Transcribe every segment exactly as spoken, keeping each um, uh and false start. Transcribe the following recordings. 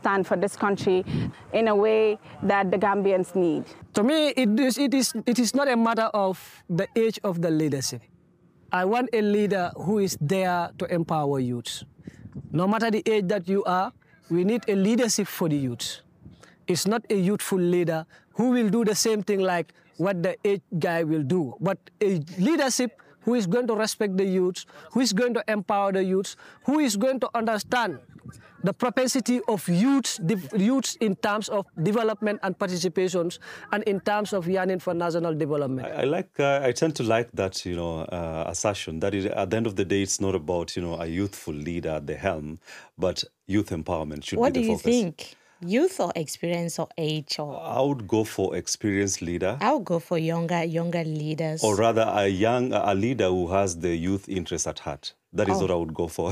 stand for this country in a way that the Gambians need. To me, it is, it is, it is not a matter of the age of the leadership. I want a leader who is there to empower youth. No matter the age that you are, we need a leadership for the youth. It's not a youthful leader who will do the same thing like what the age guy will do, but a leadership who is going to respect the youth, who is going to empower the youth, who is going to understand the propensity of youth, youth in terms of development and participations, and in terms of yearning for national development. I, I like. Uh, I tend to like that, you know, uh, assertion that it, at the end of the day, it's not about, you know, a youthful leader at the helm, but youth empowerment should what be the focus. What do you think? Youth or experience or age? Or I would go for experienced leader. I would go for younger, younger leaders. Or rather, a young, a leader who has the youth interest at heart. That is oh. what I would go for.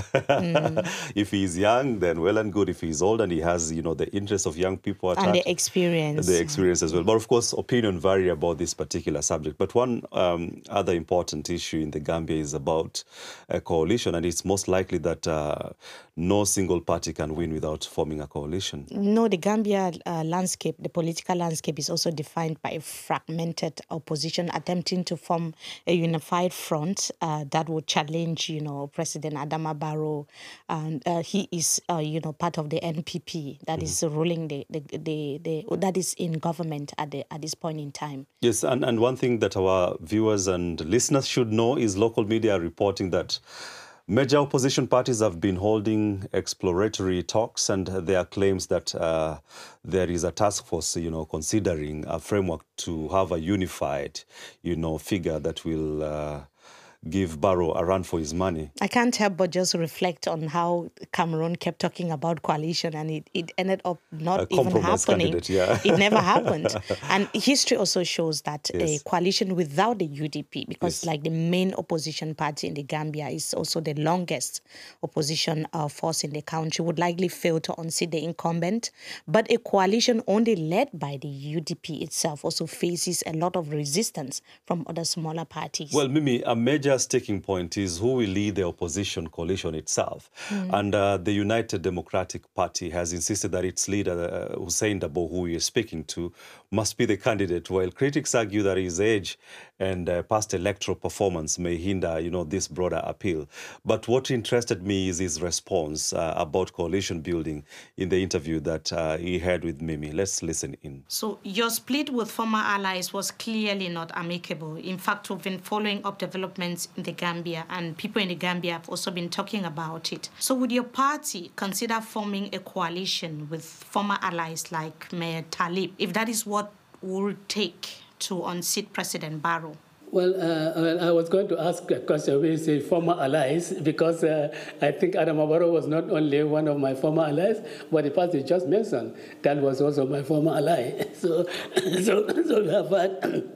mm. If he's young, then well and good. If he's old and he has, you know, the interest of young people at and heart, the experience, the experience as well. But of course, opinion vary about this particular subject. But one um, other important issue in the Gambia is about a coalition, and it's most likely that uh, no single party can win without forming a coalition. No, the Gambia uh, landscape, the political landscape, is also defined by a fragmented opposition attempting to form a unified front uh, that would challenge, you know, President Adama Barrow, and uh, he is, uh, you know, part of the N P P that mm. is ruling the, the, the, the, that is in government at the at this point in time. Yes, and, and one thing that our viewers and listeners should know is local media reporting that major opposition parties have been holding exploratory talks, and there are claims that uh, there is a task force, you know, considering a framework to have a unified, you know, figure that will Uh, give Barrow a run for his money. I can't help but just reflect on how Cameroon kept talking about coalition, and it, it ended up not a even happening. Yeah. It never happened. And history also shows that yes. a coalition without the U D P, because yes. like the main opposition party in the Gambia is also the longest opposition uh, force in the country, would likely fail to unseat the incumbent. But a coalition only led by the U D P itself also faces a lot of resistance from other smaller parties. Well, Mimi, a major sticking point is who will lead the opposition coalition itself. Mm. And uh, the United Democratic Party has insisted that its leader, uh, Hussein Dabo, who we are speaking to, must be the candidate, while critics argue that his age and uh, past electoral performance may hinder, you know, this broader appeal. But what interested me is his response uh, about coalition building in the interview that uh, he had with Mimi. Let's listen in. So your split with former allies was clearly not amicable. In fact, we've been following up developments in the Gambia, and people in the Gambia have also been talking about it. So would your party consider forming a coalition with former allies like Mayor Talib, if that is what would take to unseat President Barrow? Well, uh, I was going to ask a question when you say former allies, because uh, I think Adama Barrow was not only one of my former allies, but the party just mentioned, that was also my former ally. So, so, so we have had,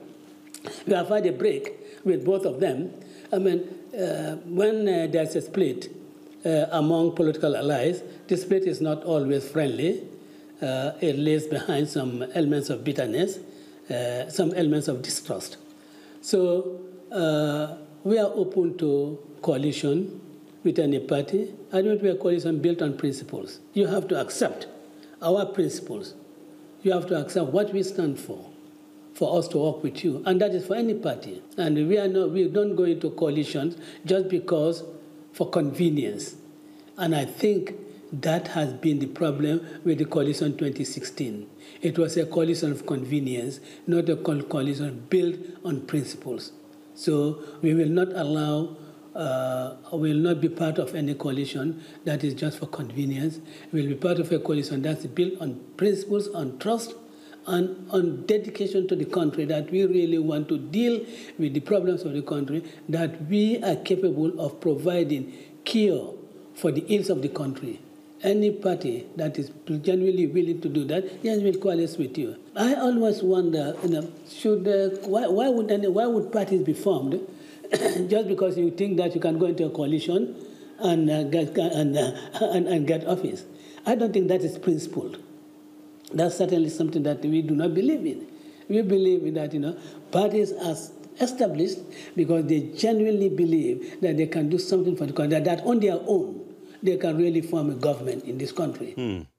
we have had a break with both of them. I mean, uh, when uh, there's a split uh, among political allies, the split is not always friendly. Uh, it lays behind some elements of bitterness, uh, some elements of distrust. So uh, we are open to coalition with any party. I don't want a coalition built on principles. You have to accept our principles. You have to accept what we stand for, for us to work with you. And that is for any party. And we are not, we don't go into coalitions just because for convenience. And I think that has been the problem with the coalition twenty sixteen. It was a coalition of convenience, not a coalition built on principles. So we will not allow, uh, we will not be part of any coalition that is just for convenience. We will be part of a coalition that's built on principles, on trust, and on dedication to the country, that we really want to deal with the problems of the country, that we are capable of providing cure for the ills of the country. Any party that is genuinely willing to do that, yes, will coalesce with you. I always wonder, you know, should uh, why, why would any, why would parties be formed just because you think that you can go into a coalition and uh, get and, uh, and and get office? I don't think that is principled. That's certainly something that we do not believe in. We believe in that, you know, parties are established because they genuinely believe that they can do something for the country, that on their own they can really form a government in this country. Hmm.